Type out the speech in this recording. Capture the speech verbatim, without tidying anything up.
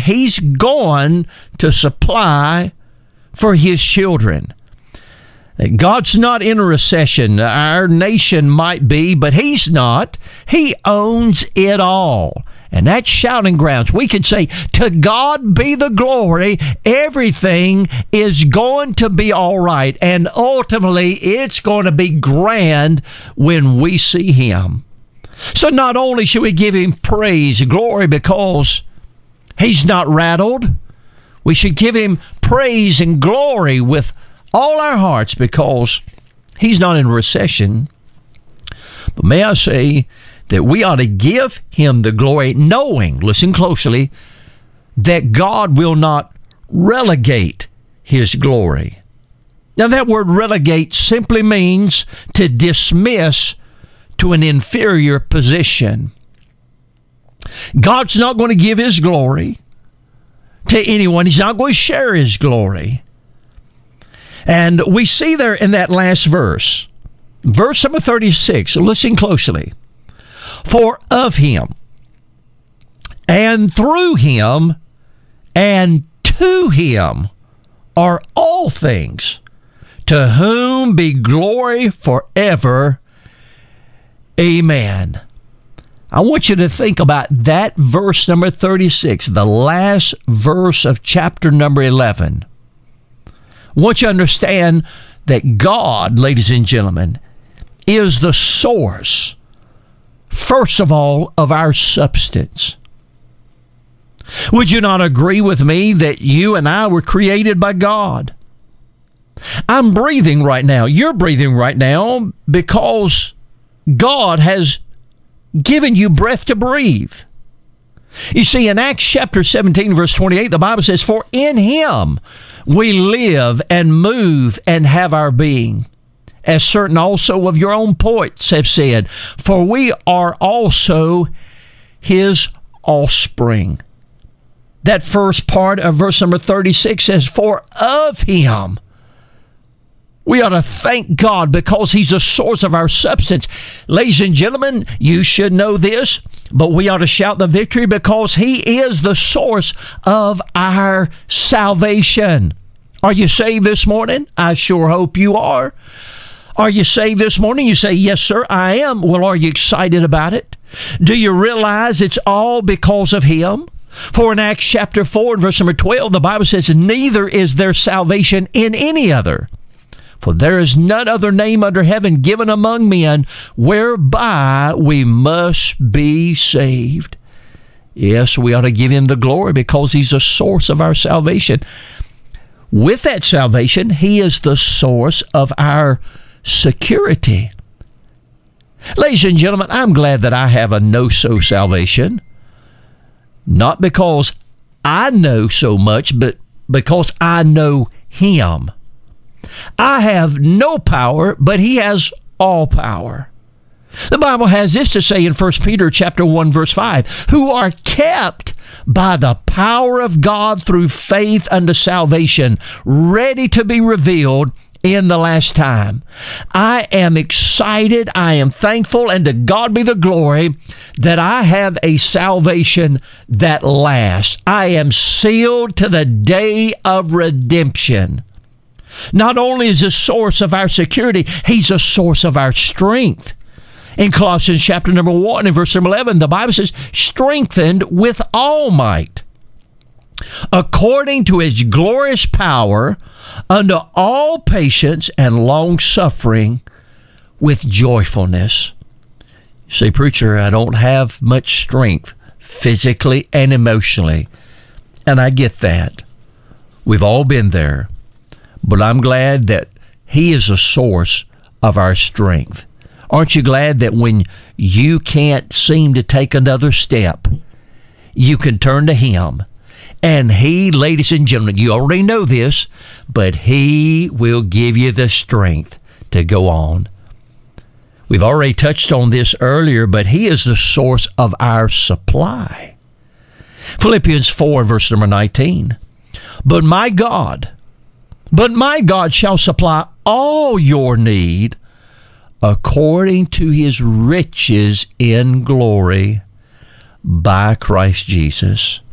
he's going to supply for his children. God's not in a recession. Our nation might be, but he's not. He owns it all. And that's shouting grounds. We can say, to God be the glory. Everything is going to be all right. And ultimately, it's going to be grand when we see him. So not only should we give him praise and glory because he's not rattled, we should give him praise and glory with all our hearts because he's not in recession. But may I say that we ought to give him the glory, knowing, listen closely, that God will not relegate his glory. Now that word relegate simply means to dismiss to an inferior position. God's not going to give his glory to anyone. He's not going to share his glory. And we see there in that last verse, verse number thirty-six, listen closely. For of him, and through him, and to him are all things, to whom be glory forever. Amen. I want you to think about that verse number thirty-six, the last verse of chapter number eleven. I want you to understand that God, ladies and gentlemen, is the source, first of all, of our substance. Would you not agree with me that you and I were created by God? I'm breathing right now. You're breathing right now because God has given you breath to breathe. You see, in Acts chapter seventeen, verse twenty-eight, the Bible says, for in him we live and move and have our being, as certain also of your own poets have said, for we are also his offspring. That first part of verse number thirty-six says, for of him. We ought to thank God because he's the source of our substance. Ladies and gentlemen, you should know this, but we ought to shout the victory because he is the source of our salvation. Are you saved this morning? I sure hope you are. Are you saved this morning? You say, yes, sir, I am. Well, are you excited about it? Do you realize it's all because of him? For in Acts chapter four, verse number twelve, the Bible says, neither is there salvation in any other. For there is none other name under heaven given among men whereby we must be saved. Yes, we ought to give him the glory because he's the source of our salvation. With that salvation, he is the source of our security. Ladies and gentlemen, I'm glad that I have a no-so salvation. Not because I know so much, but because I know him. I have no power, but he has all power. The Bible has this to say in First Peter chapter one, verse five, who are kept by the power of God through faith unto salvation, ready to be revealed in the last time. I am excited, I am thankful, and to God be the glory that I have a salvation that lasts. I am sealed to the day of redemption. Not only is the source of our security, he's a source of our strength. In Colossians chapter number one and verse number eleven, the Bible says, strengthened with all might, according to his glorious power, unto all patience and long suffering with joyfulness. You say, preacher, I don't have much strength physically and emotionally. And I get that. We've all been there. But I'm glad that he is a source of our strength. Aren't you glad that when you can't seem to take another step, you can turn to him? And he, ladies and gentlemen, you already know this, but he will give you the strength to go on. We've already touched on this earlier, but he is the source of our supply. Philippians four, verse number nineteen. But my God, but my God shall supply all your need according to his riches in glory by Christ Jesus.